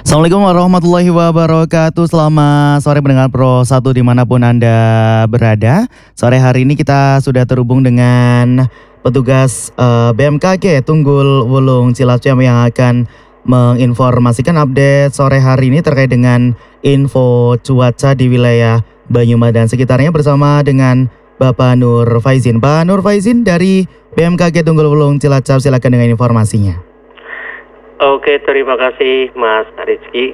Assalamualaikum warahmatullahi wabarakatuh. Selamat sore pendengar Pro 1 dimanapun Anda berada. Sore hari ini kita sudah terhubung dengan petugas BMKG Tunggul Wulung Cilacap yang akan menginformasikan update sore hari ini terkait dengan info cuaca di wilayah Banyumas dan sekitarnya bersama dengan Bapak Nur Faizin. Pak Nur Faizin dari BMKG Tunggul Wulung Cilacap, silakan dengan informasinya. Oke, terima kasih Mas Rizky.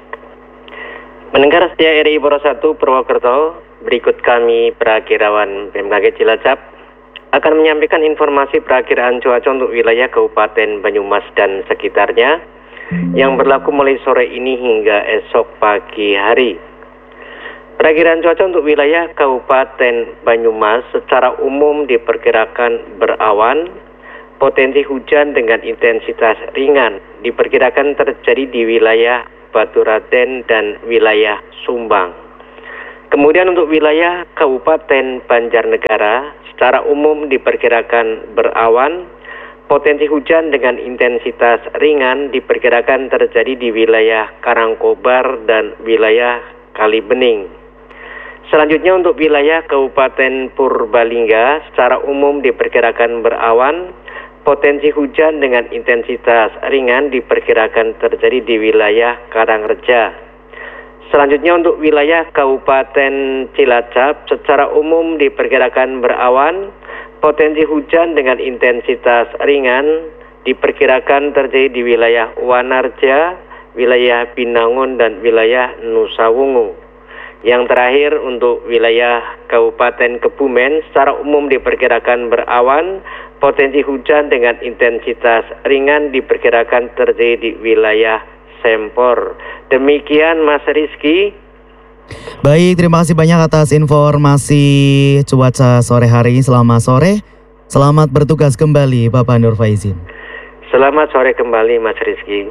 Mendengar setia RI Pro 1 Purwokerto, berikut kami perakirawan BMKG Cilacap akan menyampaikan informasi perakiraan cuaca untuk wilayah Kabupaten Banyumas dan sekitarnya yang berlaku mulai sore ini hingga esok pagi hari. Perakiraan cuaca untuk wilayah Kabupaten Banyumas secara umum diperkirakan berawan. Potensi hujan dengan intensitas ringan diperkirakan terjadi di wilayah Baturaden dan wilayah Sumbang. Kemudian untuk wilayah Kabupaten Banjarnegara secara umum diperkirakan berawan. Potensi hujan dengan intensitas ringan diperkirakan terjadi di wilayah Karangkobar dan wilayah Kalibening. Selanjutnya untuk wilayah Kabupaten Purbalingga secara umum diperkirakan berawan. Potensi hujan dengan intensitas ringan diperkirakan terjadi di wilayah Karangreja. Selanjutnya untuk wilayah Kabupaten Cilacap secara umum diperkirakan berawan. Potensi hujan dengan intensitas ringan diperkirakan terjadi di wilayah Wanarja, wilayah Binangun dan wilayah Nusa Wungu. Yang terakhir untuk wilayah Kabupaten Kebumen secara umum diperkirakan berawan. Potensi hujan dengan intensitas ringan diperkirakan terjadi di wilayah Sempor. Demikian Mas Rizky. Baik, terima kasih banyak atas informasi cuaca sore hari ini. Selamat sore. Selamat bertugas kembali Bapak Nur Faizin. Selamat sore kembali Mas Rizky.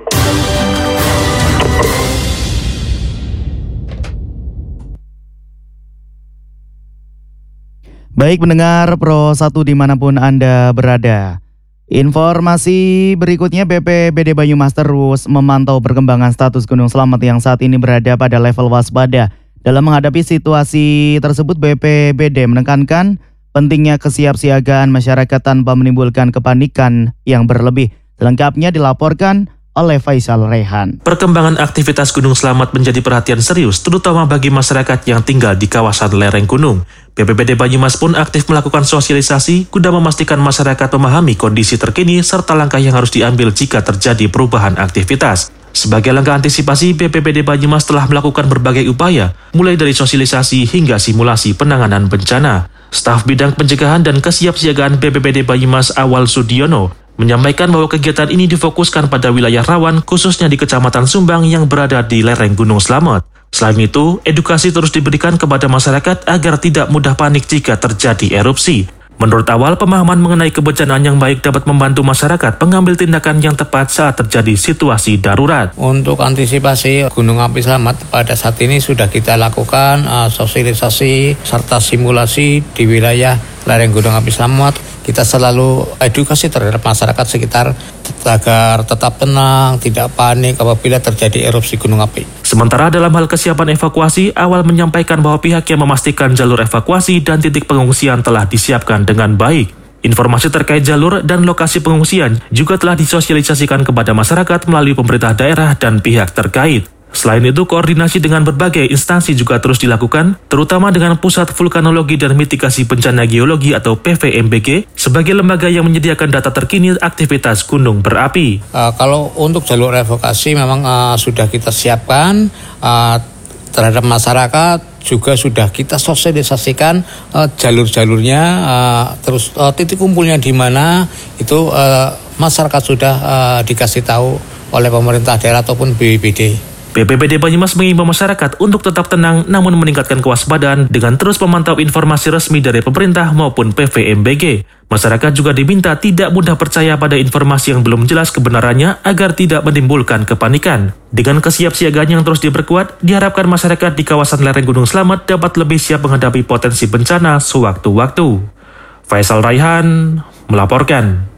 Baik pendengar Pro 1 dimanapun Anda berada. Informasi berikutnya, BPBD Banyumas terus memantau perkembangan status Gunung Slamet yang saat ini berada pada level waspada. Dalam menghadapi situasi tersebut, BPBD menekankan pentingnya kesiapsiagaan masyarakat tanpa menimbulkan kepanikan yang berlebih. Selengkapnya dilaporkan oleh Faisal Rehan. Perkembangan aktivitas Gunung Slamet menjadi perhatian serius, terutama bagi masyarakat yang tinggal di kawasan lereng gunung. BPBD Banyumas pun aktif melakukan sosialisasi guna memastikan masyarakat memahami kondisi terkini serta langkah yang harus diambil jika terjadi perubahan aktivitas. Sebagai langkah antisipasi, BPBD Banyumas telah melakukan berbagai upaya, mulai dari sosialisasi hingga simulasi penanganan bencana. Staf Bidang Pencegahan dan Kesiapsiagaan BPBD Banyumas Awal Sudiono menyampaikan bahwa kegiatan ini difokuskan pada wilayah rawan khususnya di Kecamatan Sumbang yang berada di lereng Gunung Slamet. Selain itu, edukasi terus diberikan kepada masyarakat agar tidak mudah panik jika terjadi erupsi. Menurut Awal, pemahaman mengenai kebencanaan yang baik dapat membantu masyarakat mengambil tindakan yang tepat saat terjadi situasi darurat. Untuk antisipasi Gunung Api Slamet pada saat ini sudah kita lakukan sosialisasi serta simulasi di wilayah lereng Gunung Api Slamet. Kita selalu edukasi terhadap masyarakat sekitar agar tetap tenang, tidak panik apabila terjadi erupsi gunung api. Sementara dalam hal kesiapan evakuasi, Awal menyampaikan bahwa pihaknya memastikan jalur evakuasi dan titik pengungsian telah disiapkan dengan baik. Informasi terkait jalur dan lokasi pengungsian juga telah disosialisasikan kepada masyarakat melalui pemerintah daerah dan pihak terkait. Selain itu, koordinasi dengan berbagai instansi juga terus dilakukan, terutama dengan Pusat Vulkanologi dan Mitigasi Bencana Geologi atau PVMBG, sebagai lembaga yang menyediakan data terkini aktivitas gunung berapi. Kalau untuk jalur evakuasi memang sudah kita siapkan terhadap masyarakat, juga sudah kita sosialisasikan jalur-jalurnya, terus titik kumpulnya di mana itu masyarakat sudah dikasih tahu oleh pemerintah daerah ataupun BPBD. BPBD Banyumas mengimbau masyarakat untuk tetap tenang namun meningkatkan kewaspadaan dengan terus memantau informasi resmi dari pemerintah maupun PVMBG. Masyarakat juga diminta tidak mudah percaya pada informasi yang belum jelas kebenarannya agar tidak menimbulkan kepanikan. Dengan kesiapsiagaan yang terus diperkuat, diharapkan masyarakat di kawasan lereng Gunung Slamet dapat lebih siap menghadapi potensi bencana sewaktu-waktu. Faisal Raihan melaporkan.